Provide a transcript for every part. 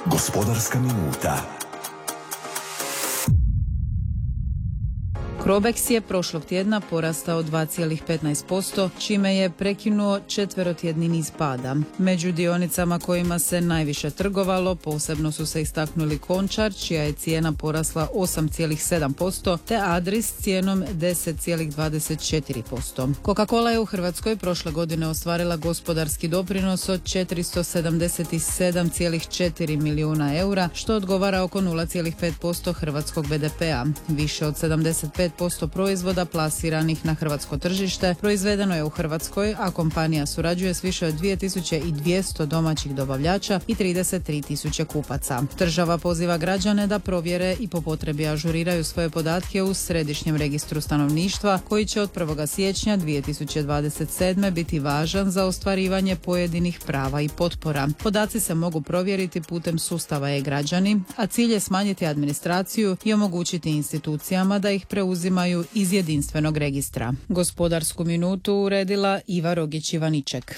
Gospodarska minuta. Crobex je prošlog tjedna porastao 2,15%, čime je prekinuo četverotjedni niz pada. Među dionicama kojima se najviše trgovalo posebno su se istaknuli Končar, čija je cijena porasla 8,7%, te Adris s cijenom 10,24%. Coca-Cola je u Hrvatskoj prošle godine ostvarila gospodarski doprinos od 477,4 milijuna eura, što odgovara oko 0,5% hrvatskog BDP-a. Više od 75% proizvoda plasiranih na hrvatsko tržište proizvedeno je u Hrvatskoj, a kompanija surađuje s više od 2200 domaćih dobavljača i 33.000 kupaca. Država poziva građane da provjere i po potrebi ažuriraju svoje podatke u Središnjem registru stanovništva, koji će od 1. siječnja 2027. biti važan za ostvarivanje pojedinih prava i potpora. Podaci se mogu provjeriti putem sustava e-građani, a cilj je smanjiti administraciju i omogućiti institucijama da ih preuzimaju iz jedinstvenog registra. Gospodarsku minutu uredila Iva Rogić-Ivaniček.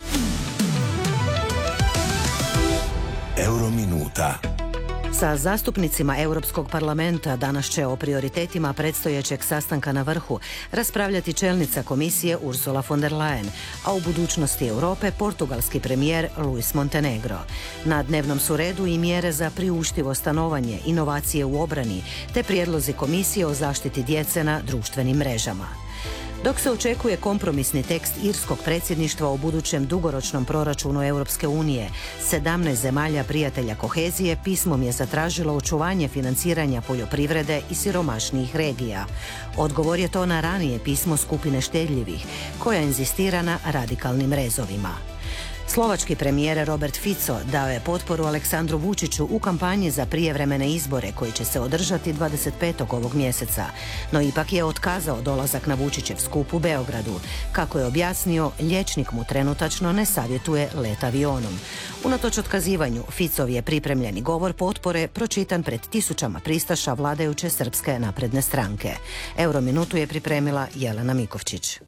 Eurominuta. Sa zastupnicima Europskog parlamenta danas će o prioritetima predstojećeg sastanka na vrhu raspravljati čelnica komisije Ursula von der Leyen, a u budućnosti Europe portugalski premijer Luis Montenegro. Na dnevnom su redu i mjere za priuštivo stanovanje, inovacije u obrani, te prijedlozi komisije o zaštiti djece na društvenim mrežama. Dok se očekuje kompromisni tekst irskog predsjedništva o budućem dugoročnom proračunu Europske unije, 17 zemalja prijatelja kohezije pismom je zatražilo očuvanje financiranja poljoprivrede i siromašnijih regija. Odgovor je to na ranije pismo skupine štedljivih, koja inzistira na radikalnim rezovima. Slovački premijer Robert Fico dao je potporu Aleksandru Vučiću u kampanji za prijevremene izbore koji će se održati 25. ovog mjeseca, no ipak je otkazao dolazak na Vučićev skup u Beogradu. Kako je objasnio, liječnik mu trenutačno ne savjetuje let avionom. Unatoč otkazivanju, Ficov je pripremljeni govor potpore pročitan pred tisućama pristaša vladajuće Srpske napredne stranke. Eurominutu je pripremila Jelena Mikovčić.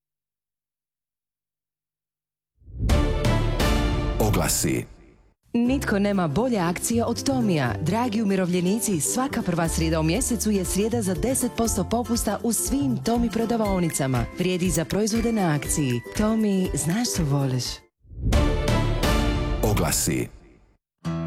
Oglasi. Nitko nema bolje akcije od Tomija. Dragi umirovljenici, svaka prva srijeda u mjesecu je srijeda za 10% popusta u svim Tomi prodavaonicama. Vrijedi za proizvode na akciji. Tomi, znaš što voliš. Oglasi.